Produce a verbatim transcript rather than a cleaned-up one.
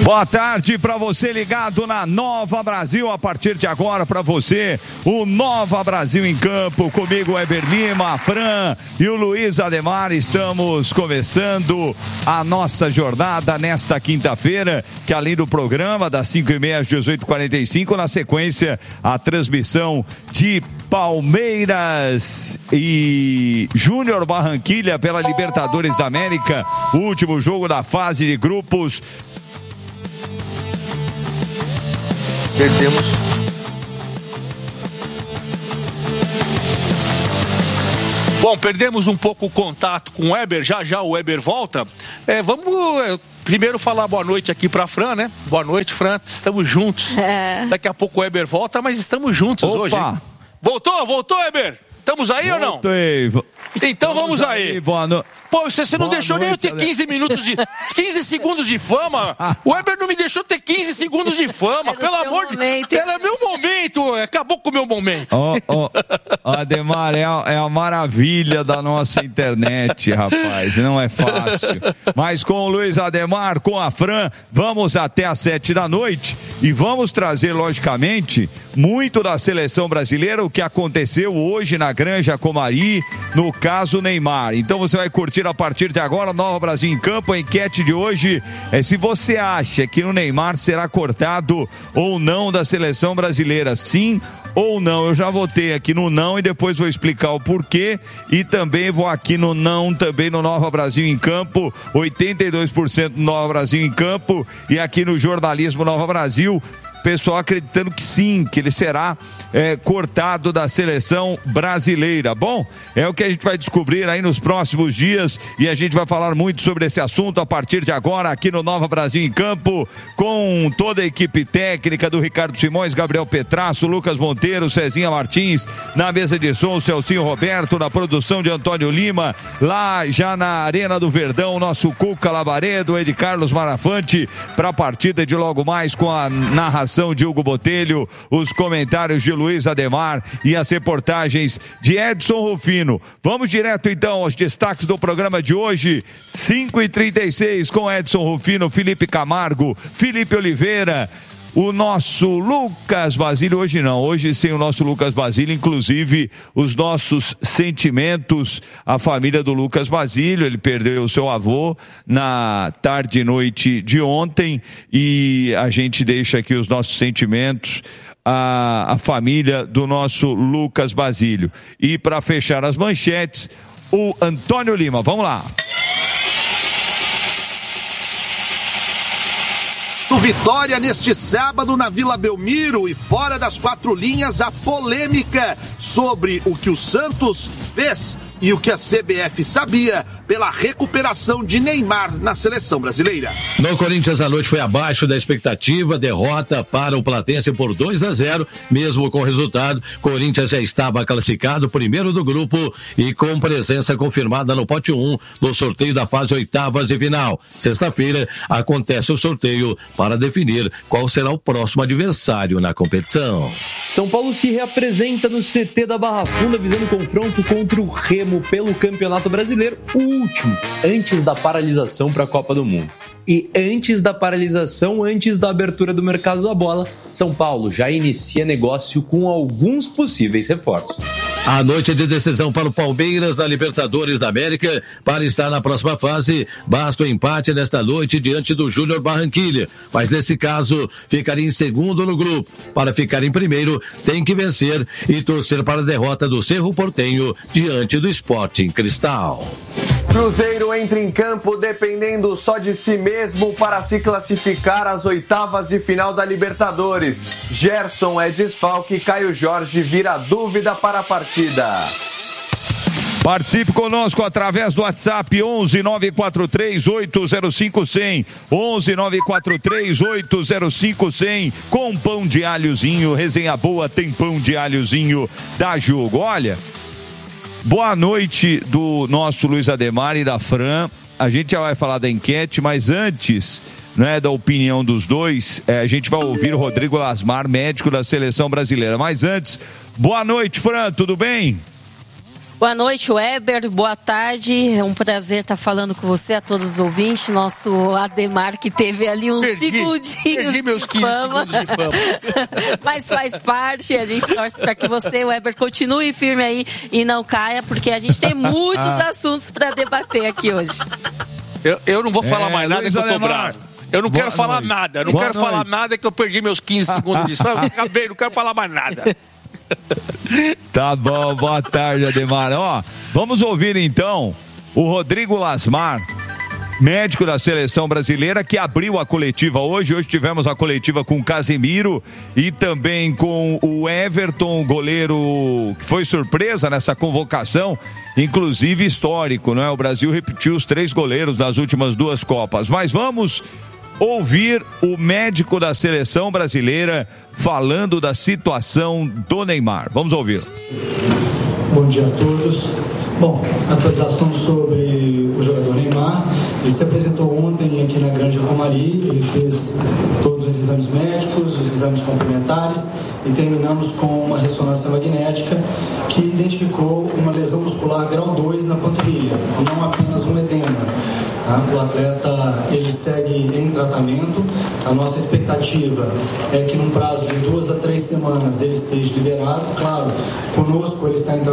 Boa tarde para você ligado na Nova Brasil. A partir de agora para você, o Nova Brasil em Campo. Comigo, Weber Lima, a Fran e o Luiz Ademar. Estamos começando a nossa jornada nesta quinta-feira, que além do programa das cinco e meia às dezoito e quarenta e cinco, na sequência a transmissão de Palmeiras e Júnior Barranquilla pela Libertadores da América, o último jogo da fase de grupos. Perdemos. Bom, perdemos um pouco o contato com o Weber, já já o Weber volta. É, vamos é, primeiro falar boa noite aqui pra Fran, né? Boa noite, Fran, estamos juntos. É. Daqui a pouco o Weber volta, mas estamos juntos. Opa. Hoje. Hein? Voltou, voltou, Weber? Estamos aí Voltei. Ou não? Então vamos, vamos aí. aí. Boa no... Pô, você, você não Boa deixou noite, nem eu ter quinze minutos de... quinze segundos de fama. O Weber não me deixou ter quinze segundos de fama. Pelo amor de Deus. Era meu momento. Acabou com o meu momento. Ó, oh, oh, Ademar, é a, é a maravilha da nossa internet, rapaz. Não é fácil. Mas com o Luiz Ademar, com a Fran, vamos até às sete da noite e vamos trazer, logicamente, muito da seleção brasileira, o que aconteceu hoje na Granja Comari, no caso Neymar. Então você vai curtir a partir de agora, Nova Brasil em Campo. A enquete de hoje é se você acha que o Neymar será cortado ou não da seleção brasileira, sim ou não. Eu já votei aqui no não e depois vou explicar o porquê, e também vou aqui no não, também no Nova Brasil em Campo, oitenta e dois por cento no Nova Brasil em Campo, e aqui no Jornalismo Nova Brasil, pessoal acreditando que sim, que ele será é, cortado da seleção brasileira. Bom, é o que a gente vai descobrir aí nos próximos dias, e a gente vai falar muito sobre esse assunto a partir de agora aqui no Nova Brasil em Campo, com toda a equipe técnica do Ricardo Simões, Gabriel Petrasso, Lucas Monteiro, Cezinha Martins, na mesa de som, Celcinho Roberto, na produção de Antônio Lima, lá já na Arena do Verdão, nosso Cuca Labaredo, Ed Carlos Marafante, para a partida de logo mais com a narração de Hugo Botelho, os comentários de Luiz Ademar e as reportagens de Edson Rufino. Vamos direto então aos destaques do programa de hoje, cinco e trinta e seis, com Edson Rufino, Felipe Camargo, Felipe Oliveira, o nosso Lucas Basílio. Hoje não, hoje sem o nosso Lucas Basílio, inclusive os nossos sentimentos à família do Lucas Basílio. Ele perdeu o seu avô na tarde e noite de ontem, e a gente deixa aqui os nossos sentimentos à, à família do nosso Lucas Basílio. E para fechar as manchetes, o Antônio Lima. Vamos lá. Do Vitória neste sábado na Vila Belmiro, e fora das quatro linhas a polêmica sobre o que o Santos fez e o que a C B F sabia pela recuperação de Neymar na seleção brasileira. No Corinthians, a noite foi abaixo da expectativa, derrota para o Platense por dois a zero, mesmo com o resultado, Corinthians já estava classificado primeiro do grupo e com presença confirmada no pote um, no sorteio da fase oitavas de final. Sexta-feira acontece o sorteio para definir qual será o próximo adversário na competição. São Paulo se reapresenta no C T da Barra Funda, visando o confronto contra o Remo pelo Campeonato Brasileiro, o último, antes da paralisação para a Copa do Mundo. E antes da paralisação, antes da abertura do mercado da bola, São Paulo já inicia negócio com alguns possíveis reforços. A noite de decisão para o Palmeiras na Libertadores da América. Para estar na próxima fase, basta o empate nesta noite diante do Júnior Barranquilla, mas nesse caso ficaria em segundo no grupo. Para ficar em primeiro, tem que vencer e torcer para a derrota do Cerro Porteño diante do Sporting Cristal. Cruzeiro entra em campo dependendo só de si mesmo para se classificar às oitavas de final da Libertadores. Gerson é desfalque e Caio Jorge vira dúvida para a partida. Participe conosco através do WhatsApp onze nove quatro três oito zero cinco zero zero, onze nove quatro três oito zero cinco zero zero, com pão de alhozinho. Resenha boa tem pão de alhozinho da Jugo. Olha, boa noite do nosso Luiz Ademar e da Fran. A gente já vai falar da enquete, mas antes, né, da opinião dos dois, é, a gente vai ouvir o Rodrigo Lasmar, médico da seleção brasileira. Mas antes, boa noite, Fran, tudo bem? Boa noite, Weber. Boa tarde. É um prazer estar falando com você, a todos os ouvintes. Nosso Ademar, que teve ali uns perdi, segundinhos perdi meus quinze fama. segundos de fama. Mas faz parte. A gente torce para que você, Weber, continue firme aí e não caia, porque a gente tem muitos assuntos para debater aqui hoje. Eu, eu não vou falar É, mais nada Luiz que eu tô Ademar. bravo. Eu não Boa quero falar noite. nada. Eu não Boa quero noite. falar nada que eu perdi meus quinze segundos de fama. Acabei, não quero falar mais nada. Tá bom, boa tarde, Ademar. Ó, vamos ouvir então o Rodrigo Lasmar, médico da seleção brasileira, que abriu a coletiva hoje. Hoje tivemos a coletiva com o Casemiro e também com o Everton, goleiro que foi surpresa nessa convocação, inclusive histórico, não é? O Brasil repetiu os três goleiros das últimas duas Copas. Mas vamos ouvir o médico da seleção brasileira falando da situação do Neymar. Vamos ouvir. Bom dia a todos. Bom, atualização sobre o jogador Neymar. Ele se apresentou ontem aqui na Grande Romaria. Ele fez todos os exames médicos, os exames complementares e terminamos com uma ressonância magnética que identificou uma lesão muscular grau dois na panturrilha, não apenas um edema. O atleta ele segue em tratamento. A nossa expectativa é que num prazo de duas a três semanas ele esteja liberado. Claro, conosco ele está em tratamento.